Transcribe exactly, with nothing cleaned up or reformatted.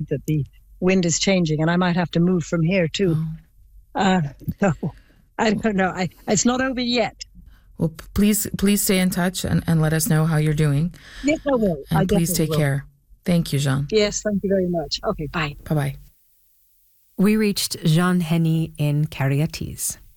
that the wind is changing, and I might have to move from here too. Oh. Uh, so I don't know. I, it's not over yet. Well, p- please, please stay in touch and, and let us know how you're doing. Yes, I will. And I please definitely take will. care. Thank you, Jean. Yes, thank you very much. Okay, bye. Bye-bye. We reached Jean Henny in Carriatis.